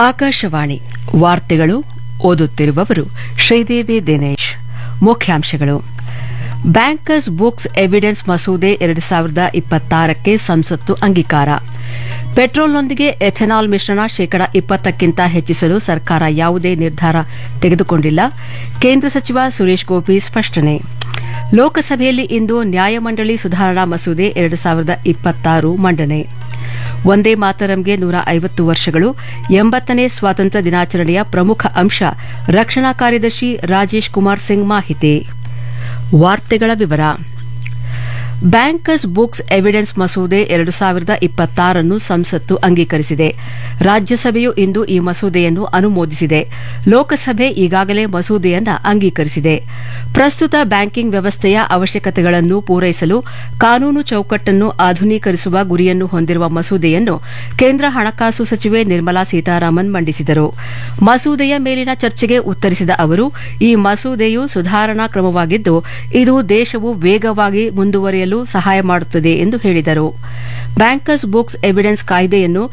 ಆಕಾಶವಾಣಿ ವಾರ್ತೆಗಳು ಓದುತ್ತಿರುವವರು ಶ್ರೀದೇವಿ ದಿನೇಶ್. ಮುಖ್ಯಾಂಶಗಳು: ಬ್ಯಾಂಕರ್ಸ್ ಬುಕ್ಸ್ ಎವಿಡೆನ್ಸ್ ಮಸೂದೆ 2026ಕ್ಕೆ ಸಂಸತ್ತು ಅಂಗೀಕಾರ. ಪೆಟ್ರೋಲ್ನೊಂದಿಗೆ ಎಥೆನಾಲ್ ಮಿಶ್ರಣ ಶೇಕಡ 20ಕ್ಕಿಂತ ಹೆಚ್ಚಿಸಲು ಸರ್ಕಾರ ಯಾವುದೇ ನಿರ್ಧಾರ ತೆಗೆದುಕೊಂಡಿಲ್ಲ. ಕೇಂದ್ರ ಸಚಿವ ಸುರೇಶ್ ಗೋಪಿ ಸ್ಪಷ್ಟನೆ. ಲೋಕಸಭೆಯಲ್ಲಿ ಇಂದು ನ್ಯಾಯಮಂಡಳಿ ಸುಧಾರಣಾ ಮಸೂದೆ 2026 ಮಂಡನೆ. ವಂದೇ ಮಾತರಂಗೆ 150 ವರ್ಷಗಳು. 80ನೇ ಸ್ವಾತಂತ್ರ್ಯ ದಿನಾಚರಣೆಯ ಪ್ರಮುಖ ಅಂಶ. ರಕ್ಷಣಾ ಕಾರ್ಯದರ್ಶಿ ರಾಜೇಶ್ ಕುಮಾರ್ ಸಿಂಗ್ ಮಾಹಿತಿ. ವಾರ್ತೆಗಳ ವಿವರ. ಬ್ಯಾಂಕರ್ಸ್ ಬುಕ್ಸ್ ಎವಿಡೆನ್ಸ್ ಮಸೂದೆ 2026 ಸಂಸತ್ತು ಅಂಗೀಕರಿಸಿದೆ. ರಾಜ್ಯಸಭೆಯು ಇಂದು ಈ ಮಸೂದೆಯನ್ನು ಅನುಮೋದಿಸಿದೆ. ಲೋಕಸಭೆ ಈಗಾಗಲೇ ಮಸೂದೆಯನ್ನು ಅಂಗೀಕರಿಸಿದೆ. ಪ್ರಸ್ತುತ ಬ್ಯಾಂಕಿಂಗ್ ವ್ಯವಸ್ಥೆಯ ಅವಶ್ಯಕತೆಗಳನ್ನು ಪೂರೈಸಲು ಕಾನೂನು ಚೌಕಟ್ಟನ್ನು ಆಧುನೀಕರಿಸುವ ಗುರಿಯನ್ನು ಹೊಂದಿರುವ ಮಸೂದೆಯನ್ನು ಕೇಂದ್ರ ಹಣಕಾಸು ಸಚಿವೆ ನಿರ್ಮಲಾ ಸೀತಾರಾಮನ್ ಮಂಡಿಸಿದರು. ಮಸೂದೆಯ ಮೇಲಿನ ಚರ್ಚೆಗೆ ಉತ್ತರಿಸಿದ ಅವರು, ಈ ಮಸೂದೆಯು ಸುಧಾರಣಾ ಕ್ರಮವಾಗಿದ್ದು, ಇದು ದೇಶವು ವೇಗವಾಗಿ ಮುಂದುವರಿಯಲು ಸಹಾಯ ಮಾಡುತ್ತದೆ ಎಂದು ಹೇಳಿದರು. ಬ್ಯಾಂಕರ್ಸ್ ಬುಕ್ಸ್ ಎವಿಡೆನ್ಸ್ ಕಾಯ್ದೆಯನ್ನು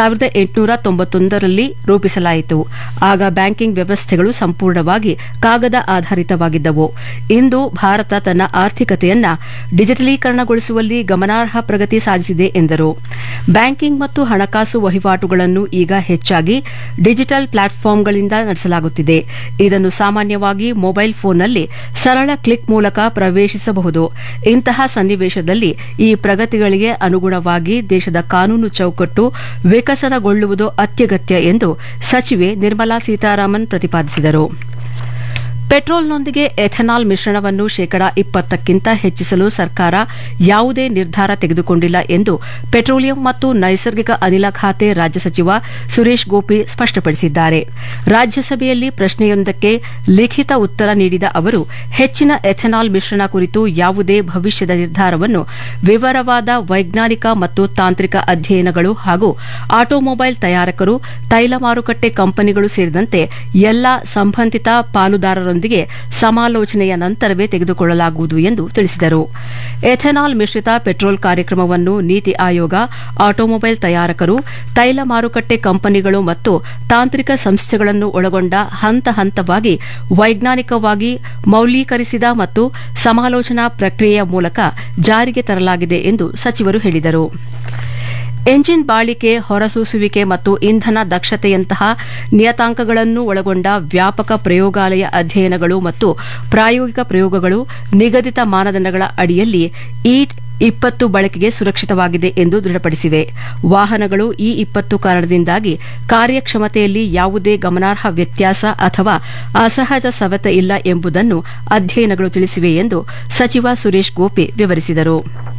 1891ರಲ್ಲಿ ರೂಪಿಸಲಾಯಿತು. ಆಗ ಬ್ಯಾಂಕಿಂಗ್ ವ್ಯವಸ್ಥೆಗಳು ಸಂಪೂರ್ಣವಾಗಿ ಕಾಗದ ಆಧಾರಿತವಾಗಿದ್ದವು. ಇಂದು ಭಾರತ ತನ್ನ ಆರ್ಥಿಕತೆಯನ್ನು ಡಿಜಿಟಲೀಕರಣಗೊಳಿಸುವಲ್ಲಿ ಗಮನಾರ್ಹ ಪ್ರಗತಿ ಸಾಧಿಸಿದೆ ಎಂದರು. ಬ್ಯಾಂಕಿಂಗ್ ಮತ್ತು ಹಣಕಾಸು ವಹಿವಾಟುಗಳನ್ನು ಈಗ ಹೆಚ್ಚಾಗಿ ಡಿಜಿಟಲ್ ಪ್ಲಾಟ್ಫಾರ್ಮ್ಗಳಿಂದ ನಡೆಸಲಾಗುತ್ತಿದೆ. ಇದನ್ನು ಸಾಮಾನ್ಯವಾಗಿ ಮೊಬೈಲ್ ಫೋನ್ನಲ್ಲಿ ಸರಳ ಕ್ಲಿಕ್ ಮೂಲಕ ಪ್ರವೇಶಿಸಬಹುದು. ಇಂತಹ ಸನ್ನಿವೇಶದಲ್ಲಿ ಈ ಪ್ರಗತಿಗಳಿಗೆ ಅನುಗುಣವಾಗಿ ದೇಶದ ಕಾನೂನು ಚೌಕಟ್ಟು ವಿಕಸನಗೊಳ್ಳುವುದು ಅತ್ಯಗತ್ಯ ಎಂದು ಸಚಿವೆ ನಿರ್ಮಲಾ ಸೀತಾರಾಮನ್ ಪ್ರತಿಪಾದಿಸಿದರು. ಪೆಟ್ರೋಲ್ನೊಂದಿಗೆ ಎಥೆನಾಲ್ ಮಿಶ್ರಣವನ್ನು ಶೇಕಡ 20ಕ್ಕಿಂತ ಹೆಚ್ಚಿಸಲು ಸರ್ಕಾರ ಯಾವುದೇ ನಿರ್ಧಾರ ತೆಗೆದುಕೊಂಡಿಲ್ಲ ಎಂದು ಪೆಟ್ರೋಲಿಯಂ ಮತ್ತು ನೈಸರ್ಗಿಕ ಅನಿಲ ಖಾತೆ ರಾಜ್ಯ ಸಚಿವ ಸುರೇಶ್ ಗೋಪಿ ಸ್ಪಷ್ಟಪಡಿಸಿದ್ದಾರೆ. ರಾಜ್ಯಸಭೆಯಲ್ಲಿ ಪ್ರಶ್ನೆಯೊಂದಕ್ಕೆ ಲಿಖಿತ ಉತ್ತರ ನೀಡಿದ ಅವರು, ಹೆಚ್ಚಿನ ಎಥೆನಾಲ್ ಮಿಶ್ರಣ ಕುರಿತು ಯಾವುದೇ ಭವಿಷ್ಯದ ನಿರ್ಧಾರವನ್ನು ವಿವರವಾದ ವೈಜ್ಞಾನಿಕ ಮತ್ತು ತಾಂತ್ರಿಕ ಅಧ್ಯಯನಗಳು ಹಾಗೂ ಆಟೋಮೊಬೈಲ್ ತಯಾರಕರು, ತೈಲ ಮಾರುಕಟ್ಟೆ ಕಂಪನಿಗಳು ಸೇರಿದಂತೆ ಎಲ್ಲಾ ಸಂಬಂಧಿತ ಪಾಲುದಾರರೊಂದಿಗೆ ಸಮಾಲೋಚನೆಯ ನಂತರವೇ ತೆಗೆದುಕೊಳ್ಳಲಾಗುವುದು ಎಂದು ತಿಳಿಸಿದರು. ಎಥೆನಾಲ್ ಮಿಶ್ರಿತ ಪೆಟ್ರೋಲ್ ಕಾರ್ಯಕ್ರಮವನ್ನು ನೀತಿ ಆಯೋಗ, ಆಟೋಮೊಬೈಲ್ ತಯಾರಕರು, ತೈಲ ಮಾರುಕಟ್ಟೆ ಕಂಪನಿಗಳು ಮತ್ತು ತಾಂತ್ರಿಕ ಸಂಸ್ಥೆಗಳನ್ನು ಒಳಗೊಂಡ ಹಂತ ಹಂತವಾಗಿ ವೈಜ್ಞಾನಿಕವಾಗಿ ಮೌಲ್ಯೀಕರಿಸಿದ ಮತ್ತು ಸಮಾಲೋಚನಾ ಪ್ರಕ್ರಿಯೆಯ ಮೂಲಕ ಜಾರಿಗೆ ತರಲಾಗಿದೆ ಎಂದು ಸಚಿವರು ಹೇಳಿದರು. ಎಂಜಿನ್ ಬಾಳಿಕೆ, ಹೊರಸೂಸುವಿಕೆ ಮತ್ತು ಇಂಧನ ದಕ್ಷತೆಯಂತಹ ನಿಯತಾಂಕಗಳನ್ನು ಒಳಗೊಂಡ ವ್ಯಾಪಕ ಪ್ರಯೋಗಾಲಯ ಅಧ್ಯಯನಗಳು ಮತ್ತು ಪ್ರಾಯೋಗಿಕ ಪ್ರಯೋಗಗಳು ನಿಗದಿತ ಮಾನದಂಡಗಳ ಅಡಿಯಲ್ಲಿ E20 ಬಳಕೆಗೆ ಸುರಕ್ಷಿತವಾಗಿದೆ ಎಂದು ದೃಢಪಡಿಸಿವೆ. ವಾಹನಗಳು E20 ಕಾರಣದಿಂದಾಗಿ ಕಾರ್ಯಕ್ಷಮತೆಯಲ್ಲಿ ಯಾವುದೇ ಗಮನಾರ್ಹ ವ್ಯತ್ಯಾಸ ಅಥವಾ ಅಸಹಜ ಸವೆತ ಇಲ್ಲ ಎಂಬುದನ್ನು ಅಧ್ಯಯನಗಳು ತಿಳಿಸಿವೆ ಎಂದು ಸಚಿವ ಸುರೇಶ್ ಗೋಪಿ ವಿವರಿಸಿದರು.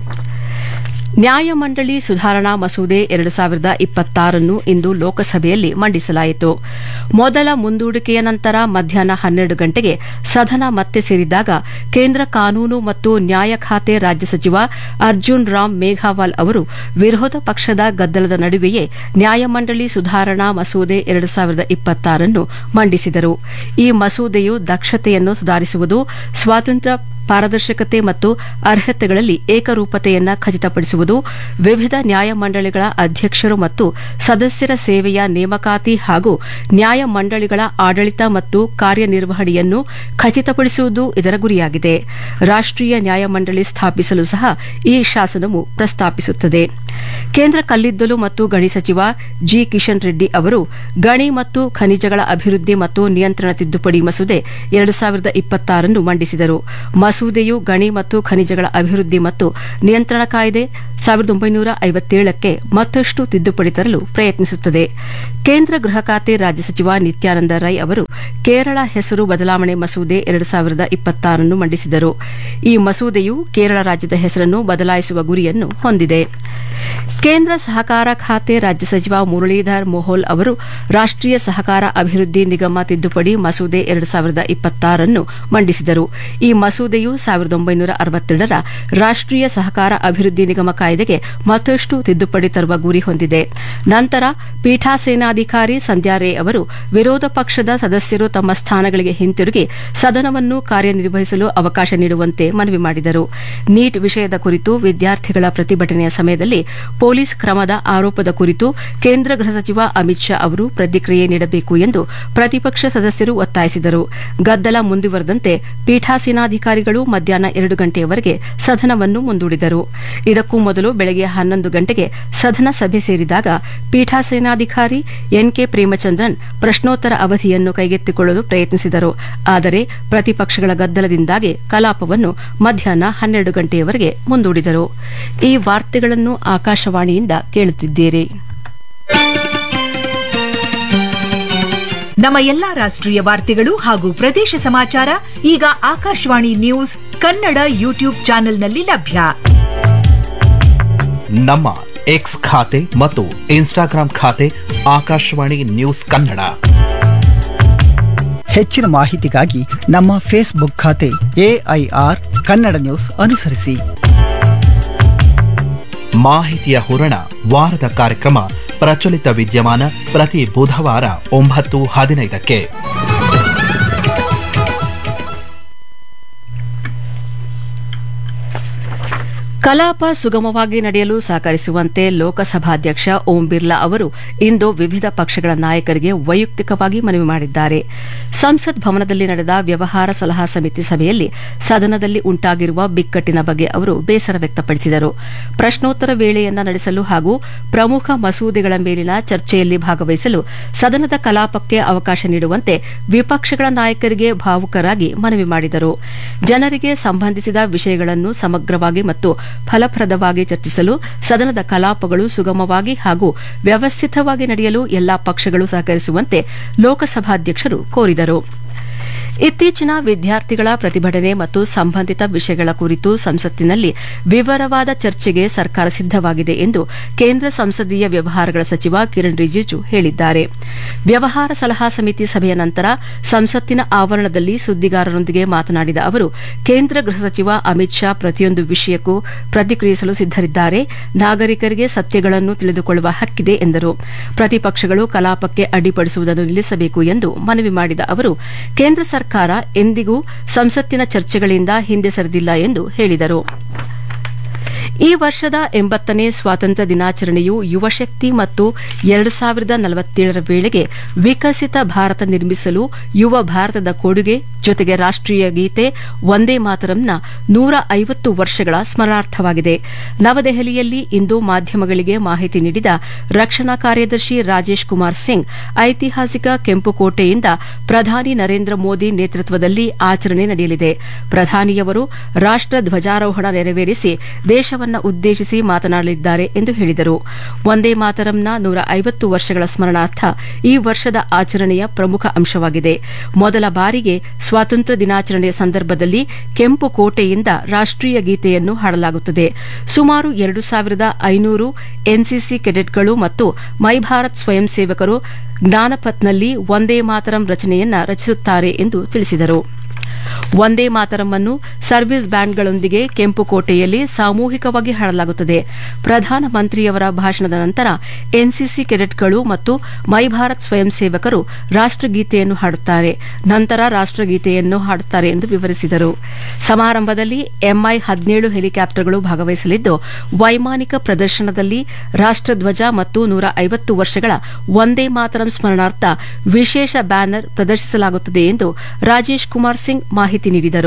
ನ್ಯಾಯಮಂಡಳಿ ಸುಧಾರಣಾ ಮಸೂದೆ 2026 ಇಂದು ಲೋಕಸಭೆಯಲ್ಲಿ ಮಂಡಿಸಲಾಯಿತು. ಮೊದಲ ಮುಂದೂಡಿಕೆಯ ನಂತರ ಮಧ್ಯಾಹ್ನ 12 ಗಂಟೆಗೆ ಸದನ ಮತ್ತೆ ಸೇರಿದಾಗ ಕೇಂದ್ರ ಕಾನೂನು ಮತ್ತು ನ್ಯಾಯ ಖಾತೆ ರಾಜ್ಯ ಸಚಿವ ಅರ್ಜುನ್ ರಾಮ್ ಮೇಘವಾಲ್ ಅವರು ವಿರೋಧ ಪಕ್ಷದ ಗದ್ದಲದ ನಡುವೆಯೇ ನ್ಯಾಯಮಂಡಳಿ ಸುಧಾರಣಾ ಮಸೂದೆ 2026 ಮಂಡಿಸಿದರು. ಈ ಮಸೂದೆಯು ದಕ್ಷತೆಯನ್ನು ಸುಧಾರಿಸುವುದು, ಸ್ವಾತಂತ್ರ್ಯ, ಪಾರದರ್ಶಕತೆ ಮತ್ತು ಅರ್ಹತೆಗಳಲ್ಲಿ ಏಕರೂಪತೆಯನ್ನು ಖಚಿತಪಡಿಸುವುದು, ವಿವಿಧ ನ್ಯಾಯಮಂಡಳಿಗಳ ಅಧ್ಯಕ್ಷರು ಮತ್ತು ಸದಸ್ಯರ ಸೇವೆಯ ನೇಮಕಾತಿ ಹಾಗೂ ನ್ಯಾಯಮಂಡಳಿಗಳ ಆಡಳಿತ ಮತ್ತು ಕಾರ್ಯನಿರ್ವಹಣೆಯನ್ನು ಖಚಿತಪಡಿಸುವುದು ಇದರ ಗುರಿಯಾಗಿದೆ. ರಾಷ್ಟ್ರೀಯ ನ್ಯಾಯಮಂಡಳಿ ಸ್ಥಾಪಿಸಲು ಸಹ ಈ ಶಾಸನವು ಪ್ರಸ್ತಾಪಿಸುತ್ತದೆ. ಕೇಂದ್ರ ಕಲ್ಲಿದ್ದಲು ಮತ್ತು ಗಣಿ ಸಚಿವ ಜಿ ಕಿಶನ್ ರೆಡ್ಡಿ ಅವರು ಗಣಿ ಮತ್ತು ಖನಿಜಗಳ ಅಭಿವೃದ್ಧಿ ಮತ್ತು ನಿಯಂತ್ರಣ ತಿದ್ದುಪಡಿ ಮಸೂದೆ 2026 ಮಂಡಿಸಿದರು. ಮಸೂದೆಯು ಗಣಿ ಮತ್ತು ಖನಿಜಗಳ ಅಭಿವೃದ್ಧಿ ಮತ್ತು ನಿಯಂತ್ರಣ ಕಾಯ್ದೆ 1957ಕ್ಕೆ ಮತ್ತಷ್ಟು ತಿದ್ದುಪಡಿ ತರಲು ಪ್ರಯತ್ನಿಸುತ್ತದೆ. ಕೇಂದ್ರ ಗೃಹ ಖಾತೆ ರಾಜ್ಯ ಸಚಿವ ನಿತ್ಯಾನಂದ ರೈ ಅವರು ಕೇರಳ ಹೆಸರು ಬದಲಾವಣೆ ಮಸೂದೆ 2026 ಮಂಡಿಸಿದರು. ಈ ಮಸೂದೆಯು ಕೇರಳ ರಾಜ್ಯದ ಹೆಸರನ್ನು ಬದಲಾಯಿಸುವ ಗುರಿಯನ್ನು ಹೊಂದಿದೆ. ಕೇಂದ್ರ ಸಹಕಾರ ಖಾತೆ ರಾಜ್ಯ ಸಚಿವ ಮುರಳೀಧರ್ ಮೋಹೋಲ್ ಅವರು ರಾಷ್ಟ್ರೀಯ ಸಹಕಾರ ಅಭಿವೃದ್ಧಿ ನಿಗಮ ತಿದ್ದುಪಡಿ ಮಸೂದೆ 2026 ಮಂಡಿಸಿದರು. ಈ ಮಸೂದೆಯು 1962ರ ರಾಷ್ಟ್ರೀಯ ಸಹಕಾರ ಅಭಿವೃದ್ಧಿ ನಿಗಮ ಕಾಯ್ದೆಗೆ ಮತ್ತಷ್ಟು ತಿದ್ದುಪಡಿ ತರುವ ಗುರಿ ಹೊಂದಿದೆ. ನಂತರ ಪೀಠಾಸೀನಾಧಿಕಾರಿ ಸಂಧ್ಯಾ ರೇ ಅವರು ವಿರೋಧ ಪಕ್ಷದ ಸದಸ್ಯರು ತಮ್ಮ ಸ್ಥಾನಗಳಿಗೆ ಹಿಂತಿರುಗಿ ಸದನವನ್ನು ಕಾರ್ಯನಿರ್ವಹಿಸಲು ಅವಕಾಶ ನೀಡುವಂತೆ ಮನವಿ ಮಾಡಿದರು. ನೀಟ್ ವಿಷಯದ ಕುರಿತು ವಿದ್ಯಾರ್ಥಿಗಳ ಪ್ರತಿಭಟನೆಯ ಸಮಯದಲ್ಲಿ ಪೊಲೀಸ್ ಕ್ರಮದ ಆರೋಪದ ಕುರಿತು ಕೇಂದ್ರ ಗೃಹ ಸಚಿವ ಅಮಿತ್ ಶಾ ಅವರು ಪ್ರತಿಕ್ರಿಯೆ ನೀಡಬೇಕು ಎಂದು ಪ್ರತಿಪಕ್ಷ ಸದಸ್ಯರು ಒತ್ತಾಯಿಸಿದರು. ಗದ್ದಲ ಮುಂದುವರೆದಂತೆ ಪೀಠಾಸೀನಾಧಿಕಾರಿಗಳು ಮಧ್ಯಾಹ್ನ 2 ಗಂಟೆಯವರೆಗೆ ಸದನವನ್ನು ಮುಂದೂಡಿದರು. ಇದಕ್ಕೂ ಮೊದಲು ಬೆಳಗ್ಗೆ 11 ಗಂಟೆಗೆ ಸದನ ಸಭೆ ಸೇರಿದಾಗ ಪೀಠಾಸೀನಾಧಿಕಾರಿ ಎನ್ಕೆ ಪ್ರೇಮಚಂದ್ರನ್ ಪ್ರಶ್ನೋತ್ತರ ಅವಧಿಯನ್ನು ಕೈಗೆತ್ತಿಕೊಳ್ಳಲು ಪ್ರಯತ್ನಿಸಿದರು. ಆದರೆ ಪ್ರತಿಪಕ್ಷಗಳ ಗದ್ದಲದಿಂದಾಗಿ ಕಲಾಪವನ್ನು ಮಧ್ಯಾಹ್ನ 12 ಗಂಟೆಯವರೆಗೆ ಮುಂದೂಡಿದರು. ಈ ವಾರ್ತೆಗಳನ್ನು ಆಕಾಶವಾಣಿಯಿಂದ ಕೇಳುತ್ತಿದ್ದೀರಿ. ನಮ್ಮ ಎಲ್ಲಾ ರಾಷ್ಟ್ರೀಯ ವಾರ್ತೆಗಳು ಹಾಗೂ ಪ್ರದೇಶ ಸಮಾಚಾರ ಈಗ ಆಕಾಶವಾಣಿ ನ್ಯೂಸ್ ಕನ್ನಡ ಯೂಟ್ಯೂಬ್ ಚಾನೆಲ್ನಲ್ಲಿ ಲಭ್ಯ. ನಮ್ಮ ಎಕ್ಸ್ ಖಾತೆ ಮತ್ತು ಇನ್ಸ್ಟಾಗ್ರಾಂ ಖಾತೆ ಆಕಾಶವಾಣಿ ನ್ಯೂಸ್ ಕನ್ನಡ. ಹೆಚ್ಚಿನ ಮಾಹಿತಿಗಾಗಿ ನಮ್ಮ ಫೇಸ್ಬುಕ್ ಖಾತೆ AIR ಕನ್ನಡ ನ್ಯೂಸ್ ಅನುಸರಿಸಿ. ಮಾಹಿತಿಯ ಹೂರಣ ವಾರದ ಕಾರ್ಯಕ್ರಮ ಪ್ರಚಲಿತ ವಿದ್ಯಮಾನ ಪ್ರತಿ ಬುಧವಾರ 9:15ಕ್ಕೆ. ಕಲಾಪ ಸುಗಮವಾಗಿ ನಡೆಯಲು ಸಹಕರಿಸುವಂತೆ ಲೋಕಸಭಾಧ್ಯಕ್ಷ ಓಂ ಬಿರ್ಲಾ ಅವರು ಇಂದು ವಿವಿಧ ಪಕ್ಷಗಳ ನಾಯಕರಿಗೆ ವೈಯಕ್ತಿಕವಾಗಿ ಮನವಿ ಮಾಡಿದ್ದಾರೆ. ಸಂಸತ್ ಭವನದಲ್ಲಿ ನಡೆದ ವ್ಯವಹಾರ ಸಲಹಾ ಸಮಿತಿ ಸಭೆಯಲ್ಲಿ ಸದನದಲ್ಲಿ ಉಂಟಾಗಿರುವ ಬಿಕ್ಕಟ್ಟಿನ ಬಗ್ಗೆ ಅವರು ಬೇಸರ ವ್ಯಕ್ತಪಡಿಸಿದರು. ಪ್ರಶ್ನೋತ್ತರ ವೇಳೆಯನ್ನ ನಡೆಸಲು ಹಾಗೂ ಪ್ರಮುಖ ಮಸೂದೆಗಳ ಮೇಲಿನ ಚರ್ಚೆಯಲ್ಲಿ ಭಾಗವಹಿಸಲು ಸದನದ ಕಲಾಪಕ್ಕೆ ಅವಕಾಶ ನೀಡುವಂತೆ ವಿಪಕ್ಷಗಳ ನಾಯಕರಿಗೆ ಭಾವುಕರಾಗಿ ಮನವಿ ಮಾಡಿದರು. ಜನರಿಗೆ ಸಂಬಂಧಿಸಿದ ವಿಷಯಗಳನ್ನು ಸಮಗ್ರವಾಗಿ ಮತ್ತು ಫಲಪ್ರದವಾಗಿ ಚರ್ಚಿಸಲು ಸದನದ ಕಲಾಪಗಳು ಸುಗಮವಾಗಿ ಹಾಗೂ ವ್ಯವಸ್ಥಿತವಾಗಿ ನಡೆಯಲು ಎಲ್ಲಾ ಪಕ್ಷಗಳು ಸಹಕರಿಸುವಂತೆ ಲೋಕಸಭಾಧ್ಯಕ್ಷರು ಕೋರಿದರು. ಇತ್ತೀಚಿನ ವಿದ್ಯಾರ್ಥಿಗಳ ಪ್ರತಿಭಟನೆ ಮತ್ತು ಸಂಬಂಧಿತ ವಿಷಯಗಳ ಕುರಿತು ಸಂಸತ್ತಿನಲ್ಲಿ ವಿವರವಾದ ಚರ್ಚೆಗೆ ಸರ್ಕಾರ ಸಿದ್ದವಾಗಿದೆ ಎಂದು ಕೇಂದ್ರ ಸಂಸದೀಯ ವ್ಯವಹಾರಗಳ ಸಚಿವ ಕಿರಣ್ ರಿಜಿಜು ಹೇಳಿದ್ದಾರೆ. ವ್ಯವಹಾರ ಸಲಹಾ ಸಮಿತಿ ಸಭೆಯ ನಂತರ ಸಂಸತ್ತಿನ ಆವರಣದಲ್ಲಿ ಸುದ್ದಿಗಾರರೊಂದಿಗೆ ಮಾತನಾಡಿದ ಅವರು, ಕೇಂದ್ರ ಗೃಹ ಸಚಿವ ಅಮಿತ್ ಶಾ ಪ್ರತಿಯೊಂದು ವಿಷಯಕ್ಕೂ ಪ್ರತಿಕ್ರಿಯಿಸಲು ಸಿದ್ದರಿದ್ದಾರೆ. ನಾಗರಿಕರಿಗೆ ಸತ್ಯಗಳನ್ನು ತಿಳಿದುಕೊಳ್ಳುವ ಹಕ್ಕಿದೆ ಎಂದರು. ಪ್ರತಿಪಕ್ಷಗಳು ಕಲಾಪಕ್ಕೆ ಅಡ್ಡಿಪಡಿಸುವುದನ್ನು ನಿಲ್ಲಿಸಬೇಕು ಎಂದು ಮನವಿ ಮಾಡಿದ ಅವರು, ಕೇಂದ್ರ ಸರ್ಕಾರ ಎಂದಿಗೂ ಸಂಸತ್ತಿನ ಚರ್ಚೆಗಳಿಂದ ಹಿಂದೆ ಸರಿದಿಲ್ಲ ಎಂದು ಹೇಳಿದರು. ಈ ವರ್ಷದ 80ನೇ ಸ್ವಾತಂತ್ರ್ಯ ದಿನಾಚರಣೆಯು ಯುವಶಕ್ತಿ ಮತ್ತು 2047ರ ವೇಳೆಗೆ ವಿಕಸಿತ ಭಾರತ ನಿರ್ಮಿಸಲು ಯುವ ಭಾರತದ ಕೊಡುಗೆ ಜೊತೆಗೆ ರಾಷ್ಟೀಯ ಗೀತೆ ವಂದೇ ಮಾತರಂನ 150 ವರ್ಷಗಳ ಸ್ಮರಣಾರ್ಥವಾಗಿದೆ. ನವದೆಹಲಿಯಲ್ಲಿ ಇಂದು ಮಾಧ್ಯಮಗಳಿಗೆ ಮಾಹಿತಿ ನೀಡಿದ ರಕ್ಷಣಾ ಕಾರ್ಯದರ್ಶಿ ರಾಜೇಶ್ ಕುಮಾರ್ ಸಿಂಗ್, ಐತಿಹಾಸಿಕ ಕೆಂಪುಕೋಟೆಯಿಂದ ಪ್ರಧಾನಿ ನರೇಂದ್ರ ಮೋದಿ ನೇತೃತ್ವದಲ್ಲಿ ಆಚರಣೆ ನಡೆಯಲಿದೆ. ಪ್ರಧಾನಿಯವರು ರಾಷ್ಟ ಧ್ವಜಾರೋಹಣ ನೆರವೇರಿಸಿ ದೇಶವನ್ನು ಉದ್ದೇಶಿಸಿ ಮಾತನಾಡಲಿದ್ದಾರೆ ಎಂದು ಹೇಳಿದರು. ವಂದೇ ಮಾತರಂನ 150 ವರ್ಷಗಳ ಸ್ಮರಣಾರ್ಥ ಈ ವರ್ಷದ ಆಚರಣೆಯ ಪ್ರಮುಖ ಅಂಶವಾಗಿದೆ. ಮೊದಲ ಬಾರಿಗೆ ಸ್ವಾತಂತ್ರ್ಯ ದಿನಾಚರಣೆಯ ಸಂದರ್ಭದಲ್ಲಿ ಕೆಂಪು ಕೋಟೆಯಿಂದ ರಾಷ್ಟೀಯ ಗೀತೆಯನ್ನು ಹಾಡಲಾಗುತ್ತದೆ. ಸುಮಾರು 2500 ಎನ್ಸಿಸಿ ಕೆಡೆಟ್ಗಳು ಮತ್ತು ಮೈ ಭಾರತ್ ಸ್ವಯಂ ಸೇವಕರು ಜ್ಞಾನಪಥ್ನಲ್ಲಿ ವಂದೇ ಮಾತರಂ ರಚನೆಯನ್ನ ರಚಿಸುತ್ತಾರೆ ಎಂದು ತಿಳಿಸಿದರು. ವಂದೇ ಮಾತರಂ ಅನ್ನು ಸರ್ವಿಸ್ ಬ್ಯಾಂಡ್ಗಳೊಂದಿಗೆ ಕೆಂಪುಕೋಟೆಯಲ್ಲಿ ಸಾಮೂಹಿಕವಾಗಿ ಹಾಡಲಾಗುತ್ತದೆ. ಪ್ರಧಾನಮಂತ್ರಿಯವರ ಭಾಷಣದ ನಂತರ ಎನ್ಸಿಸಿ ಕೆಡೆಟ್ಗಳು ಮತ್ತು ಮೈ ಭಾರತ್ ಸ್ವಯಂ ಸೇವಕರು ರಾಷ್ಟಗೀತೆಯನ್ನು ಹಾಡುತ್ತಾರೆ. ನಂತರ ರಾಷ್ಟಗೀತೆಯನ್ನು ಹಾಡುತ್ತಾರೆ ಎಂದು ವಿವರಿಸಿದರು. ಸಮಾರಂಭದಲ್ಲಿ MI-17 ಹೆಲಿಕಾಪ್ಟರ್ಗಳು ಭಾಗವಹಿಸಲಿದ್ದು, ವೈಮಾನಿಕ ಪ್ರದರ್ಶನದಲ್ಲಿ ರಾಷ್ಟಧ್ವಜ ಮತ್ತು 150 ವರ್ಷಗಳ ವಂದೇ ಮಾತರಂ ಸ್ಮರಣಾರ್ಥ ವಿಶೇಷ ಬ್ಯಾನರ್ ಪ್ರದರ್ಶಿಸಲಾಗುತ್ತದೆ ಎಂದು ರಾಜೇಶ್ ಕುಮಾರ್ ಸಿಂಗ್ ಮಾಹಿತಿ ನೀಡಿದರು.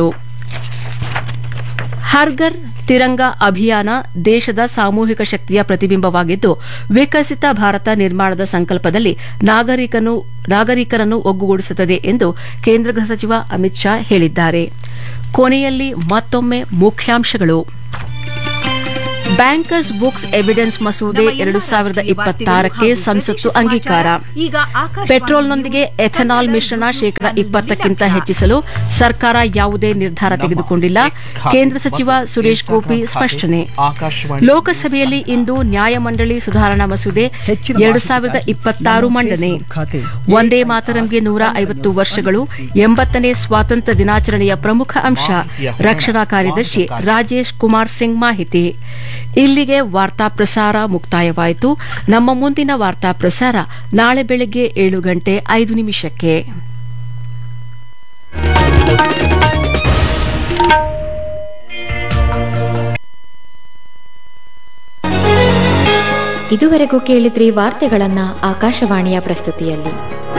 ಹರ್ಘರ್ ತಿರಂಗಾ ಅಭಿಯಾನ ದೇಶದ ಸಾಮೂಹಿಕ ಶಕ್ತಿಯ ಪ್ರತಿಬಿಂಬವಾಗಿದ್ದು, ವಿಕಸಿತ ಭಾರತ ನಿರ್ಮಾಣದ ಸಂಕಲ್ಪದಲ್ಲಿ ನಾಗರಿಕರನ್ನು ಒಗ್ಗೂಡಿಸುತ್ತದೆ ಎಂದು ಕೇಂದ್ರ ಗೃಹ ಸಚಿವ ಅಮಿತ್ ಶಾ ಹೇಳಿದ್ದಾರೆ. ಕೊನೆಯಲ್ಲಿ ಮತ್ತೊಮ್ಮೆ ಮುಖ್ಯಾಂಶಗಳು. ಬ್ಯಾಂಕರ್ಸ್ ಬುಕ್ಸ್ ಎವಿಡೆನ್ಸ್ ಮಸೂದೆ 2026ಕ್ಕೆ ಸಂಸತ್ತು ಅಂಗೀಕಾರ. ಪೆಟ್ರೋಲ್ನೊಂದಿಗೆ ಎಥೆನಾಲ್ ಮಿಶ್ರಣ 20%ಕ್ಕಿಂತ ಹೆಚ್ಚಿಸಲು ಸರ್ಕಾರ ಯಾವುದೇ ನಿರ್ಧಾರ ತೆಗೆದುಕೊಂಡಿಲ್ಲ. ಕೇಂದ್ರ ಸಚಿವ ಸುರೇಶ್ ಗೋಪಿ ಸ್ಪಷ್ಟನೆ. ಲೋಕಸಭೆಯಲ್ಲಿ ಇಂದು ನ್ಯಾಯಮಂಡಳಿ ಸುಧಾರಣಾ ಮಸೂದೆ 2026 ಮಂಡನೆ. ವಂದೇ ಮಾತರಂಗೆ 150 ವರ್ಷಗಳು, 80ನೇ ಸ್ವಾತಂತ್ರ್ಯ ದಿನಾಚರಣೆಯ ಪ್ರಮುಖ ಅಂಶ. ರಕ್ಷಣಾ ಕಾರ್ಯದರ್ಶಿ ರಾಜೇಶ್ ಕುಮಾರ್ ಸಿಂಗ್ ಮಾಹಿತಿ. ಇಲ್ಲಿಗೆ ವಾರ್ತಾ ಪ್ರಸಾರ ಮುಕ್ತಾಯವಾಯಿತು. ನಮ್ಮ ಮುಂದಿನ ವಾರ್ತಾ ಪ್ರಸಾರ ನಾಳೆ ಬೆಳಗ್ಗೆ 7:05. ಇದುವರೆಗೂ ಕೇಳಿದ್ರಿ ವಾರ್ತೆಗಳನ್ನ ಆಕಾಶವಾಣಿಯ ಪ್ರಸ್ತುತಿಯಲ್ಲಿ.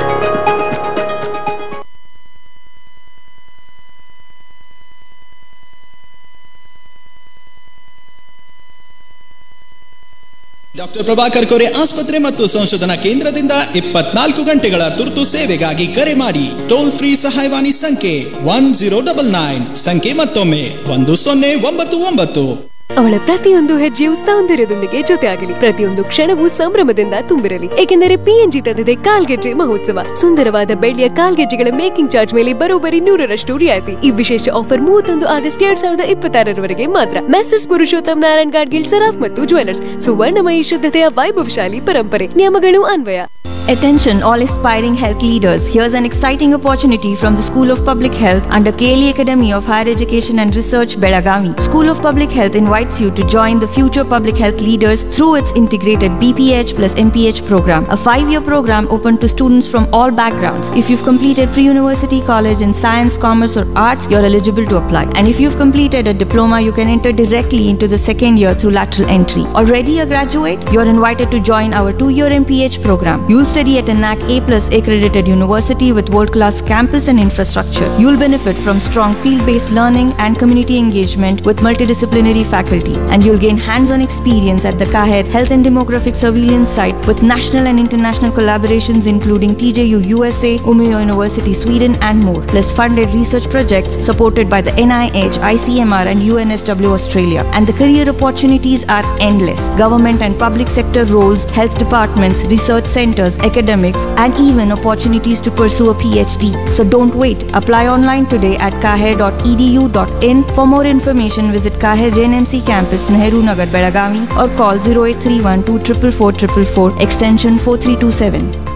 ಡಾಕ್ಟರ್ ಪ್ರಭಾಕರ್ ಕೋರೆ ಆಸ್ಪತ್ರೆ ಮತ್ತು ಸಂಶೋಧನಾ ಕೇಂದ್ರದಿಂದ 24 ಗಂಟೆಗಳ ತುರ್ತು ಸೇವೆಗಾಗಿ ಕರೆ ಮಾಡಿ. ಟೋಲ್ ಫ್ರೀ ಸಹಾಯವಾಣಿ ಸಂಖ್ಯೆ 1099. ಸಂಖ್ಯೆ ಮತ್ತೊಮ್ಮೆ 1099. ಅವಳ ಪ್ರತಿಯೊಂದು ಹೆಜ್ಜೆಯು ಸೌಂದರ್ಯದೊಂದಿಗೆ ಜೊತೆಯಾಗಲಿ, ಪ್ರತಿಯೊಂದು ಕ್ಷಣವೂ ಸಂಭ್ರಮದಿಂದ ತುಂಬಿರಲಿ. ಏಕೆಂದರೆ PNG ತಂದಿದೆ ಕಾಲ್ಗೆಜ್ಜೆ ಮಹೋತ್ಸವ. ಸುಂದರವಾದ ಬೆಳ್ಳಿಯ ಕಾಲ್ಗೆಜ್ಜೆಗಳ ಮೇಕಿಂಗ್ ಚಾರ್ಜ್ ಮೇಲೆ ಬರೋಬ್ಬರಿ 100% ರಿಯಾಯಿತಿ. ಈ ವಿಶೇಷ ಆಫರ್ 31 ಆಗಸ್ಟ್ 2026 ಮಾತ್ರ. ಮೆಸರ್ಸ್ ಪುರುಷೋತ್ತಮ್ ನಾರಾಯಣ್ ಗಾಡ್ಗಿಲ್ ಸರಾಫ್ ಮತ್ತು ಜ್ಯುವೆಲರ್ಸ್. ಸುವರ್ಣಮಯಿ ಶುದ್ಧತೆಯ ವೈಭವಶಾಲಿ ಪರಂಪರೆ. ನಿಯಮಗಳು ಅನ್ವಯ. Attention all aspiring health leaders. Here's an exciting opportunity from the School of Public Health under KLE Academy of Higher Education and Research, Belagavi. School of Public Health invites you to join the future public health leaders through its integrated BPH plus MPH program, a 5-year program open to students from all backgrounds. If you've completed pre-university college in science, commerce or arts, you're eligible to apply. And if you've completed a diploma, you can enter directly into the second year through lateral entry. Already a graduate? You're invited to join our 2-year MPH program. You'll study at a NAC A+ accredited university with world-class campus and infrastructure. You'll benefit from strong field-based learning and community engagement with multidisciplinary faculty. And you'll gain hands-on experience at the CAHED Health and Demographic Surveillance Site with national and international collaborations including TJU USA, Umeå University Sweden and more. Plus funded research projects supported by the NIH, ICMR and UNSW Australia. And the career opportunities are endless. Government and public sector roles, health departments, research centers, academics, and even opportunities to pursue a PhD. So don't wait. Apply online today at kaher.edu.in. For more information, visit Kaher JNMC campus, Nehru Nagar, Belagavi, or call 0831 244 444 extension 4327.